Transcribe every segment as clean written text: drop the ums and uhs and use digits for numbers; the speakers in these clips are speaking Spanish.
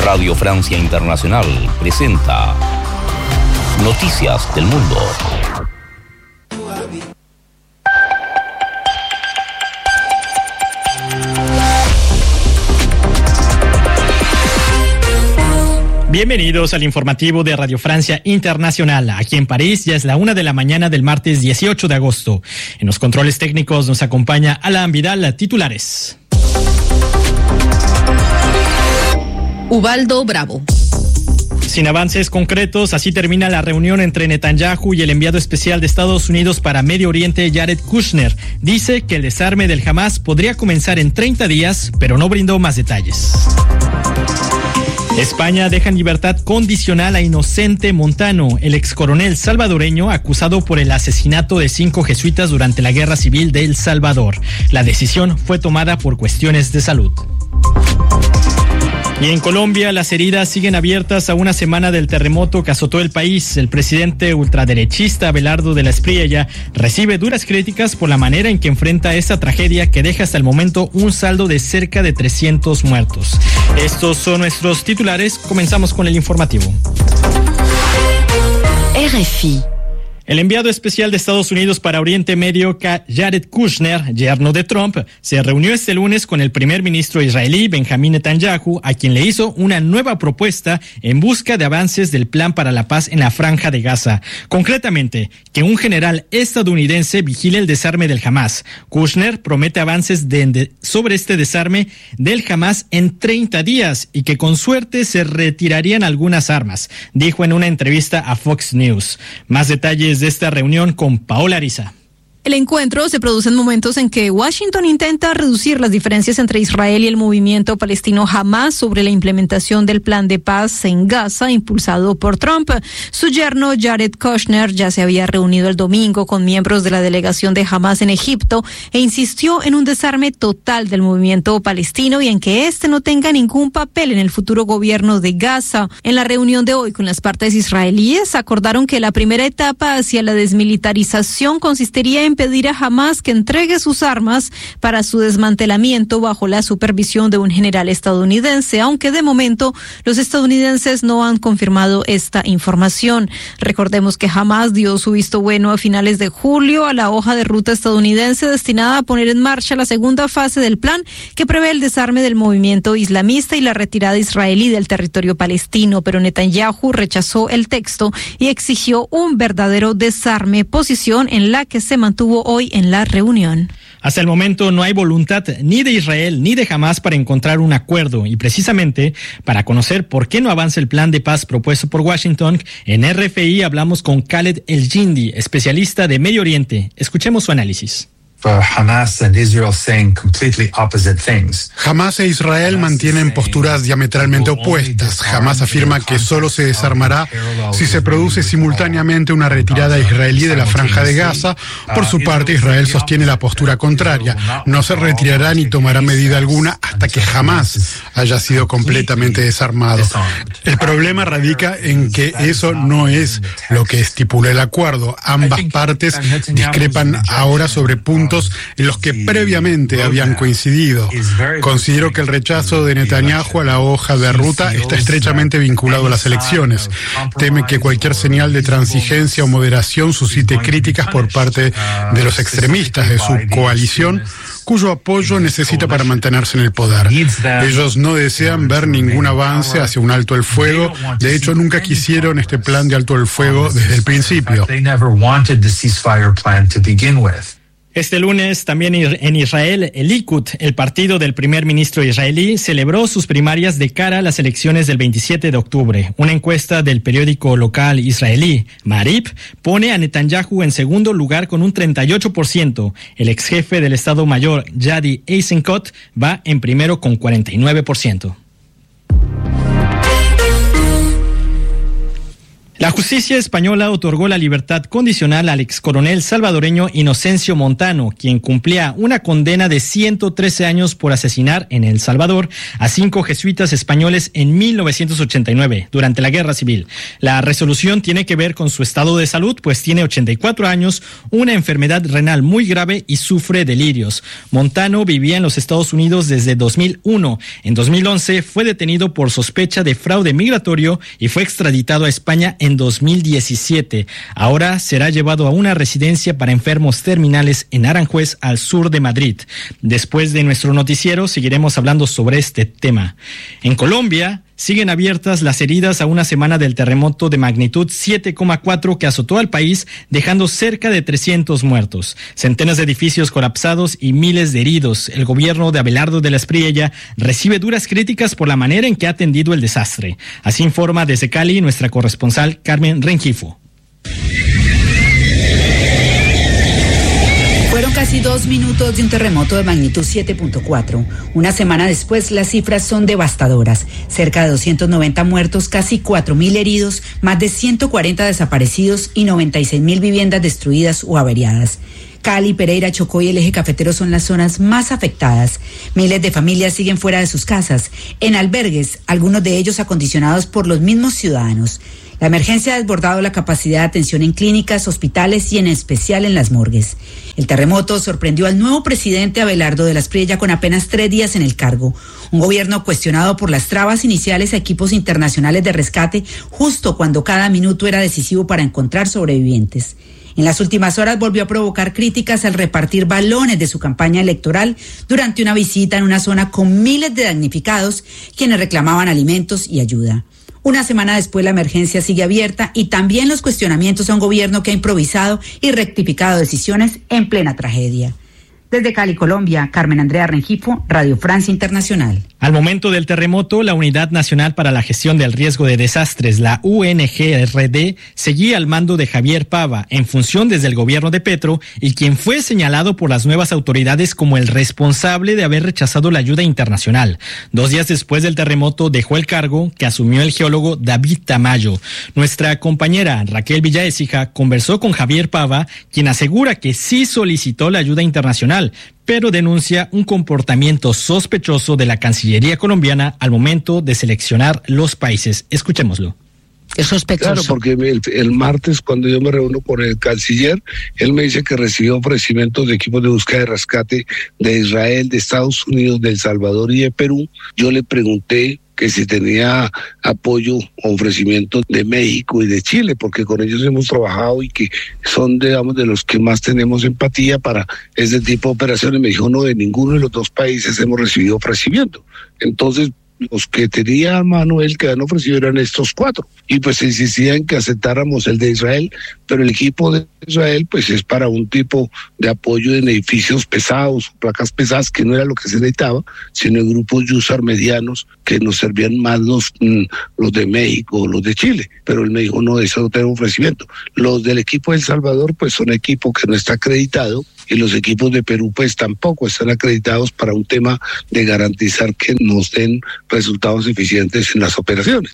Radio Francia Internacional presenta Noticias del Mundo. Bienvenidos al informativo de Radio Francia Internacional. Aquí en París ya es la 1 de la mañana del martes 18 de agosto. En los controles técnicos nos acompaña Alan Vidal. Titulares. Ubaldo Bravo. Sin avances concretos, así termina la reunión entre Netanyahu y el enviado especial de Estados Unidos para Medio Oriente, Jared Kushner. Dice que el desarme del Hamas podría comenzar en 30 días, pero no brindó más detalles. España deja en libertad condicional a Inocente Montano, el excoronel salvadoreño acusado por el asesinato de 5 jesuitas durante la Guerra Civil de El Salvador. La decisión fue tomada por cuestiones de salud. Y en Colombia, las heridas siguen abiertas a una semana del terremoto que azotó el país. El presidente ultraderechista Abelardo de la Espriella recibe duras críticas por la manera en que enfrenta esta tragedia que deja hasta el momento un saldo de cerca de 300 muertos. Estos son nuestros titulares. Comenzamos con el informativo. RFI. El enviado especial de Estados Unidos para Oriente Medio, Jared Kushner, yerno de Trump, se reunió este lunes con el primer ministro israelí, Benjamín Netanyahu, a quien le hizo una nueva propuesta en busca de avances del plan para la paz en la Franja de Gaza. Concretamente, que un general estadounidense vigile el desarme del Hamas. Kushner promete avances sobre este desarme del Hamas en 30 días y que con suerte se retirarían algunas armas, dijo en una entrevista a Fox News. Más detalles de esta reunión con Paola Ariza. El encuentro se produce en momentos en que Washington intenta reducir las diferencias entre Israel y el movimiento palestino Hamas sobre la implementación del plan de paz en Gaza impulsado por Trump. Su yerno Jared Kushner ya se había reunido el domingo con miembros de la delegación de Hamas en Egipto e insistió en un desarme total del movimiento palestino y en que éste no tenga ningún papel en el futuro gobierno de Gaza. En la reunión de hoy con las partes israelíes acordaron que la primera etapa hacia la desmilitarización consistiría en pedir a Hamas que entregue sus armas para su desmantelamiento bajo la supervisión de un general estadounidense, aunque de momento los estadounidenses no han confirmado esta información. Recordemos que Hamas dio su visto bueno a finales de julio a la hoja de ruta estadounidense destinada a poner en marcha la segunda fase del plan que prevé el desarme del movimiento islamista y la retirada israelí del territorio palestino, pero Netanyahu rechazó el texto y exigió un verdadero desarme, posición en la que se mantuvo hoy en la reunión. Hasta el momento no hay voluntad ni de Israel ni de Hamas para encontrar un acuerdo y precisamente para conocer por qué no avanza el plan de paz propuesto por Washington, en RFI hablamos con Khaled El-Jindi, especialista de Medio Oriente. Escuchemos su análisis. Hamas e Israel mantienen posturas diametralmente opuestas. Hamas afirma que solo se desarmará si se produce simultáneamente una retirada israelí de la Franja de Gaza. Por su parte, Israel sostiene la postura contraria. No se retirará ni tomará medida alguna hasta que Hamas haya sido completamente desarmado. El problema radica en que eso no es lo que estipula el acuerdo. Ambas partes discrepan ahora sobre puntos en los que previamente habían coincidido. Considero que el rechazo de Netanyahu a la hoja de ruta está estrechamente vinculado a las elecciones. Teme que cualquier señal de transigencia o moderación suscite críticas por parte de los extremistas de su coalición, cuyo apoyo necesita para mantenerse en el poder. Ellos no desean ver ningún avance hacia un alto el fuego. De hecho, nunca quisieron este plan de alto el fuego desde el principio. Este lunes, también en Israel, el Likud, el partido del primer ministro israelí, celebró sus primarias de cara a las elecciones del 27 de octubre. Una encuesta del periódico local israelí, Maariv, pone a Netanyahu en segundo lugar con un 38%. El ex jefe del Estado Mayor, Gadi Eisenkot, va en primero con 49%. La justicia española otorgó la libertad condicional al excoronel salvadoreño Inocencio Montano, quien cumplía una condena de 113 años por asesinar en El Salvador a 5 jesuitas españoles en 1989, durante la Guerra Civil. La resolución tiene que ver con su estado de salud, pues tiene 84 años, una enfermedad renal muy grave y sufre delirios. Montano vivía en los Estados Unidos desde 2001. En 2011 fue detenido por sospecha de fraude migratorio y fue extraditado a España en 2017. Ahora será llevado a una residencia para enfermos terminales en Aranjuez, al sur de Madrid. Después de nuestro noticiero seguiremos hablando sobre este tema. En Colombia siguen abiertas las heridas a una semana del terremoto de magnitud 7,4 que azotó al país, dejando cerca de 300 muertos, centenas de edificios colapsados y miles de heridos. El gobierno de Abelardo de la Espriella recibe duras críticas por la manera en que ha atendido el desastre. Así informa desde Cali nuestra corresponsal Carmen Rengifo. Fueron casi 2 minutos de un terremoto de magnitud 7.4. Una semana después, las cifras son devastadoras. Cerca de 290 muertos, casi 4.000 heridos, más de 140 desaparecidos y 96.000 viviendas destruidas o averiadas. Cali, Pereira, Chocó y el eje cafetero son las zonas más afectadas. Miles de familias siguen fuera de sus casas, en albergues, algunos de ellos acondicionados por los mismos ciudadanos. La emergencia ha desbordado la capacidad de atención en clínicas, hospitales y en especial en las morgues. El terremoto sorprendió al nuevo presidente Abelardo de la Espriella con apenas 3 días en el cargo. Un gobierno cuestionado por las trabas iniciales a equipos internacionales de rescate, justo cuando cada minuto era decisivo para encontrar sobrevivientes. En las últimas horas volvió a provocar críticas al repartir balones de su campaña electoral durante una visita en una zona con miles de damnificados, quienes reclamaban alimentos y ayuda. Una semana después la emergencia sigue abierta y también los cuestionamientos a un gobierno que ha improvisado y rectificado decisiones en plena tragedia. Desde Cali, Colombia, Carmen Andrea Rengifo, Radio Francia Internacional. Al momento del terremoto, la Unidad Nacional para la Gestión del Riesgo de Desastres, la UNGRD, seguía al mando de Javier Pava, en función desde el gobierno de Petro, y quien fue señalado por las nuevas autoridades como el responsable de haber rechazado la ayuda internacional. 2 días después del terremoto dejó el cargo, que asumió el geólogo David Tamayo. Nuestra compañera Raquel Villaécija conversó con Javier Pava, quien asegura que sí solicitó la ayuda internacional, pero denuncia un comportamiento sospechoso de la Cancillería colombiana al momento de seleccionar los países. Escuchémoslo. Es sospechoso. Claro, porque el martes, cuando yo me reúno con el canciller, él me dice que recibió ofrecimientos de equipos de búsqueda y rescate de Israel, de Estados Unidos, de El Salvador y de Perú. Yo le pregunté que si tenía apoyo o ofrecimiento de México y de Chile, porque con ellos hemos trabajado y que son, digamos, de los que más tenemos empatía para ese tipo de operaciones. Me dijo, no, de ninguno de los 2 países hemos recibido ofrecimiento. Entonces, los que tenía Manuel que han ofrecido eran estos 4, y pues insistían que aceptáramos el de Israel, pero el equipo de Israel pues es para un tipo de apoyo en edificios pesados, placas pesadas, que no era lo que se necesitaba, sino en grupos Yusar medianos que nos servían más los de México o los de Chile, pero él me dijo, no, eso no tengo ofrecimiento. Los del equipo de El Salvador pues son equipo que no está acreditado, y los equipos de Perú pues tampoco están acreditados para un tema de garantizar que nos den resultados eficientes en las operaciones.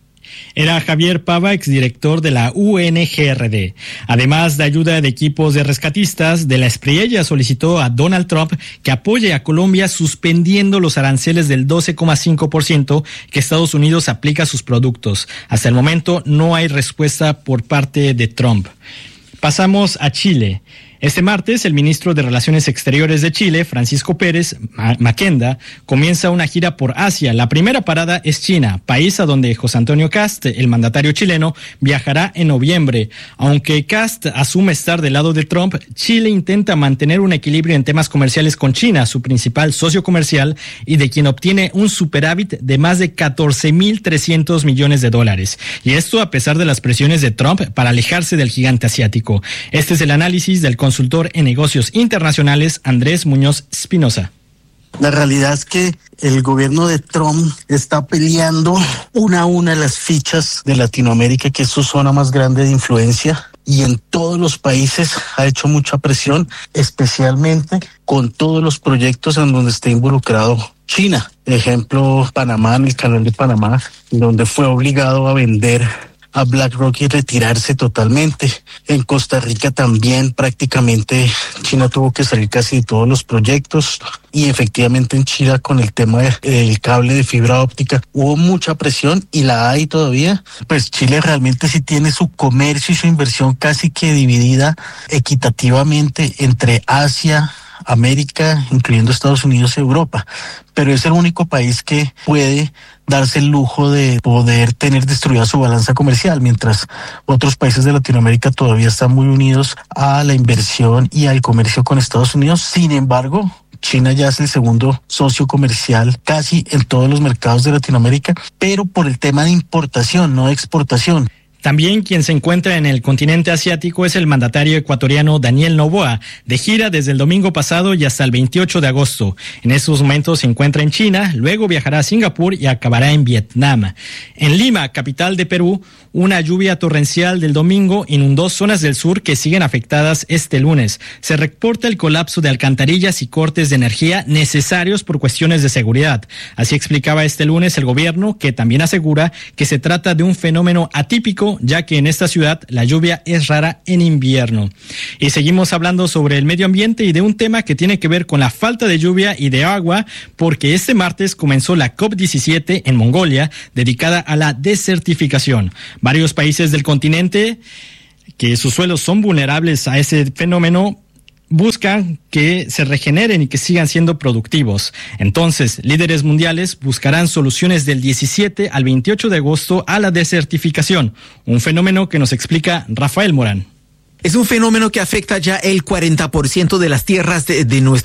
Era Javier Pava, exdirector de la UNGRD. Además de ayuda de equipos de rescatistas, de la Espriella solicitó a Donald Trump que apoye a Colombia suspendiendo los aranceles del 12,5% que Estados Unidos aplica a sus productos. Hasta el momento no hay respuesta por parte de Trump. Pasamos a Chile. Este martes, el ministro de Relaciones Exteriores de Chile, Francisco Pérez Maquenda, comienza una gira por Asia. La primera parada es China, país a donde José Antonio Kast, el mandatario chileno, viajará en noviembre. Aunque Kast asume estar del lado de Trump, Chile intenta mantener un equilibrio en temas comerciales con China, su principal socio comercial, y de quien obtiene un superávit de más de 14.300 millones de dólares. Y esto a pesar de las presiones de Trump para alejarse del gigante asiático. Este es el análisis del consultor en negocios internacionales Andrés Muñoz Espinosa. La realidad es que el gobierno de Trump está peleando una a una las fichas de Latinoamérica, que es su zona más grande de influencia, y en todos los países ha hecho mucha presión, especialmente con todos los proyectos en donde está involucrado China. Ejemplo, Panamá, en el canal de Panamá, donde fue obligado a vender a BlackRock y retirarse totalmente. En Costa Rica también prácticamente China tuvo que salir casi de todos los proyectos, y efectivamente en Chile con el tema del cable de fibra óptica hubo mucha presión y la hay todavía. Pues Chile realmente sí tiene su comercio y su inversión casi que dividida equitativamente entre Asia, América, incluyendo Estados Unidos y Europa, pero es el único país que puede darse el lujo de poder tener destruida su balanza comercial, mientras otros países de Latinoamérica todavía están muy unidos a la inversión y al comercio con Estados Unidos. Sin embargo, China ya es el segundo socio comercial casi en todos los mercados de Latinoamérica, pero por el tema de importación, no de exportación. También quien se encuentra en el continente asiático es el mandatario ecuatoriano Daniel Noboa, de gira desde el domingo pasado y hasta el 28 de agosto. En estos momentos se encuentra en China, luego viajará a Singapur y acabará en Vietnam. En Lima, capital de Perú, una lluvia torrencial del domingo inundó zonas del sur que siguen afectadas este lunes. Se reporta el colapso de alcantarillas y cortes de energía necesarios por cuestiones de seguridad. Así explicaba este lunes el gobierno, que también asegura que se trata de un fenómeno atípico, ya que en esta ciudad la lluvia es rara en invierno. Y seguimos hablando sobre el medio ambiente y de un tema que tiene que ver con la falta de lluvia y de agua, porque este martes comenzó la COP17 en Mongolia, dedicada a la desertificación. Varios países del continente que sus suelos son vulnerables a ese fenómeno buscan que se regeneren y que sigan siendo productivos. Entonces, líderes mundiales buscarán soluciones del 17 al 28 de agosto a la desertificación, un fenómeno que nos explica Rafael Morán. Es un fenómeno que afecta ya el 40% de las tierras de nuestro